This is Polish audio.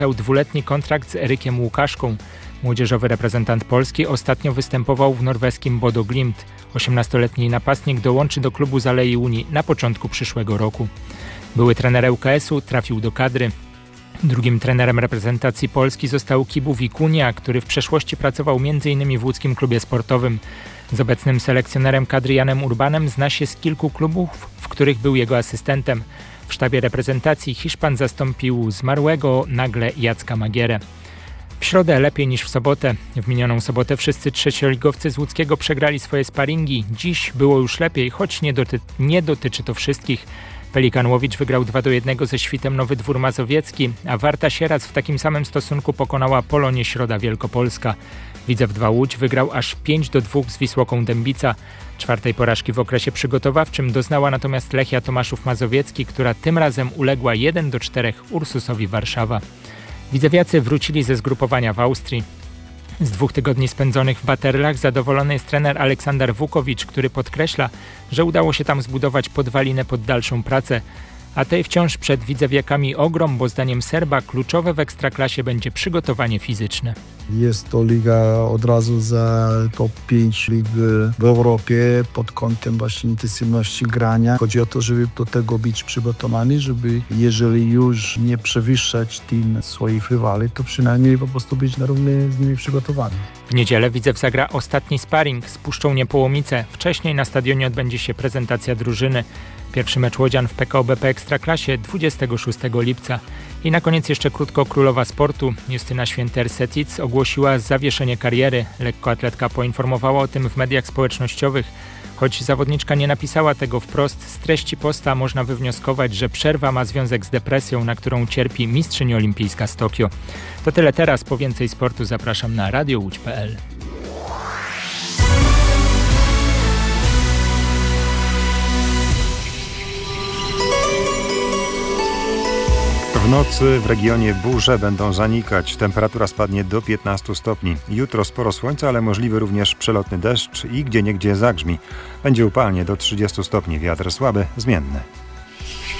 dwuletni kontrakt z Erykiem Łukaszką. Młodzieżowy reprezentant Polski ostatnio występował w norweskim Bodo Glimt. 18-letni napastnik dołączy do klubu z Alei Unii na początku przyszłego roku. Były trener ŁKS-u trafił do kadry. Drugim trenerem reprezentacji Polski został Kibu Wikunia, który w przeszłości pracował m.in. w łódzkim klubie sportowym. Z obecnym selekcjonerem kadry Janem Urbanem zna się z kilku klubów, w których był jego asystentem. W sztabie reprezentacji Hiszpan zastąpił zmarłego nagle Jacka Magierę. W środę lepiej niż w sobotę. W minioną sobotę wszyscy trzecioligowcy z łódzkiego przegrali swoje sparingi. Dziś było już lepiej, choć nie dotyczy to wszystkich. Pelikan Łowicz wygrał 2-1 ze Świtem Nowy Dwór Mazowiecki, a Warta Sieradz w takim samym stosunku pokonała Polonię Środa Wielkopolska. Widzew 2 Łódź wygrał aż 5-2 z Wisłoką Dębica. Czwartej porażki w okresie przygotowawczym doznała natomiast Lechia Tomaszów Mazowiecki, która tym razem uległa 1-4 Ursusowi Warszawa. Widzewiacy wrócili ze zgrupowania w Austrii. Z 2 tygodni spędzonych w Baterlach zadowolony jest trener Aleksander Wukowicz, który podkreśla, że udało się tam zbudować podwalinę pod dalszą pracę. A tej wciąż przed widzewiakami ogrom, bo zdaniem Serba kluczowe w Ekstraklasie będzie przygotowanie fizyczne. Jest to liga od razu za top 5 lig w Europie pod kątem właśnie intensywności grania. Chodzi o to, żeby do tego być przygotowany, żeby jeżeli już nie przewyższać tym swoich rywali, to przynajmniej po prostu być na równi z nimi przygotowany. W niedzielę Widzew zagra ostatni sparring z Puszczą Niepołomice. Wcześniej na stadionie odbędzie się prezentacja drużyny. Pierwszy mecz łodzian w PKO BP Ekstraklasie 26 lipca. I na koniec jeszcze krótko królowa sportu. Justyna Święter-Setic ogłosiła zawieszenie kariery. Lekkoatletka poinformowała o tym w mediach społecznościowych. Choć zawodniczka nie napisała tego wprost, z treści posta można wywnioskować, że przerwa ma związek z depresją, na którą cierpi mistrzyni olimpijska z Tokio. To tyle teraz. Po więcej sportu zapraszam na radiołódź.pl. W nocy w regionie burze będą zanikać. Temperatura spadnie do 15 stopni. Jutro sporo słońca, ale możliwy również przelotny deszcz i gdzieniegdzie zagrzmi. Będzie upalnie do 30 stopni. Wiatr słaby, zmienny.